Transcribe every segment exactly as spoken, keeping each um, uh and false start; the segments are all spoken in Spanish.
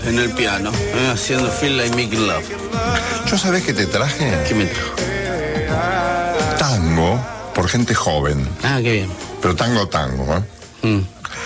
En el piano, eh, haciendo Feel Like Making Love. ¿Yo sabés qué te traje? ¿Qué me trajo? Tango por gente joven. Ah, qué bien. Pero tango, tango, ¿eh? Mm.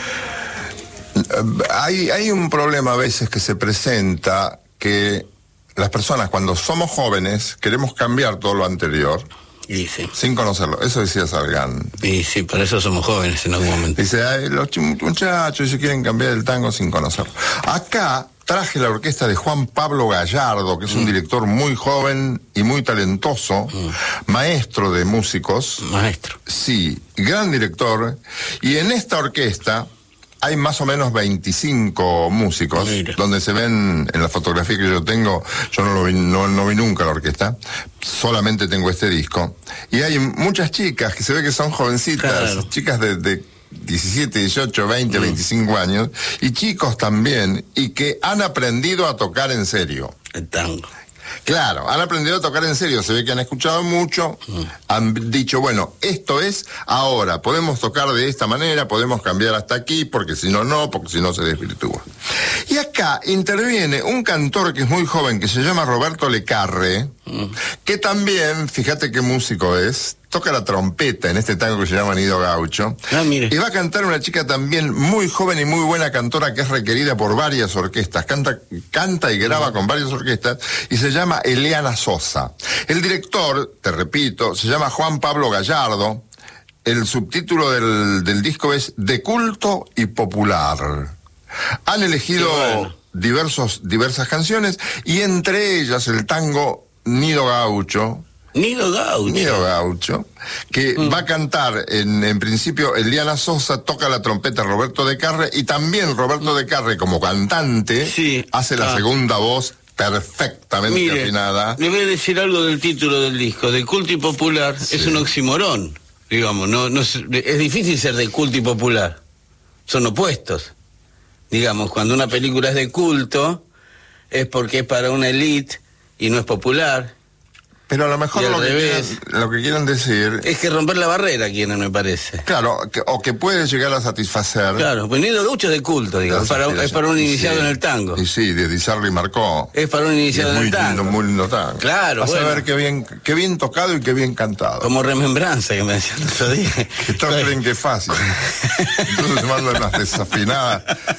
Hay, hay un problema a veces que se presenta, que las personas cuando somos jóvenes queremos cambiar todo lo anterior. Y sí. Sin conocerlo. Eso decía Salgán. Y sí, por eso somos jóvenes en algún momento. Dice, ay, los muchachos se quieren cambiar el tango sin conocerlo. Acá traje la orquesta de Juan Pablo Gallardo, que es un mm. director muy joven y muy talentoso, mm. maestro de músicos. Maestro. Sí, gran director. Y en esta orquesta hay más o menos veinticinco músicos. Mira. Donde se ven en la fotografía que yo tengo, yo no lo vi, no, no vi nunca la orquesta, solamente tengo este disco. Y hay muchas chicas que se ve que son jovencitas, claro. Chicas de, de diecisiete, dieciocho, veinte, mm. veinticinco años, y chicos también, y que han aprendido a tocar en serio. El tango. Claro, han aprendido a tocar en serio, se ve que han escuchado mucho, mm. han dicho, bueno, esto es ahora, podemos tocar de esta manera, podemos cambiar hasta aquí, porque si no, no, porque si no se desvirtúa. Y acá interviene un cantor que es muy joven, que se llama Roberto Lecarre, mm. que también, fíjate qué músico es, toca la trompeta en este tango que se llama Nido Gaucho. Ah, mire. Y va a cantar una chica también muy joven y muy buena cantora que es requerida por varias orquestas. Canta, canta y graba con varias orquestas y se llama Eliana Sosa. El director, te repito, se llama Juan Pablo Gallardo. El subtítulo del, del disco es De culto y popular. Han elegido bueno. diversos, diversas canciones y entre ellas el tango Nido Gaucho. Nido Gaucho. Nido Gaucho, que mm. va a cantar, en, en principio, Eliana Sosa, toca la trompeta Roberto Lecarre, y también Roberto mm. Lecarre, como cantante, sí. hace la ah. segunda voz perfectamente Mire, afinada. Le voy a decir algo del título del disco, de culto y popular, sí. es un oximorón, digamos, no, no es, es difícil ser de culto y popular, son opuestos. Digamos, cuando una película es de culto, es porque es para una élite y no es popular. Pero a lo mejor lo que, quieran, lo que quieren decir... Es que romper la barrera quieren, me parece. Claro, que, o que puede llegar a satisfacer... Claro, pues Nido Gaucho de culto, digamos, para, es para un iniciado sí, en el tango. Y sí, de Di Sarli marcó. Es para un iniciado en el tango. Lindo, muy lindo tango. Claro, Vas bueno. a ver qué bien, qué bien tocado y qué bien cantado. Como Remembranza, que me decían el otro día. Que todos creen que es fácil. Entonces se mandan unas desafinadas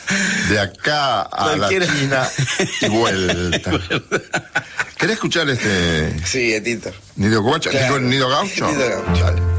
de acá a Cualquiera. La China y vuelta. ¿Querés escuchar este...? Sí, Tito. ¿Nido Gaucho? Claro. ¿Nido Gaucho? Nido Gaucho.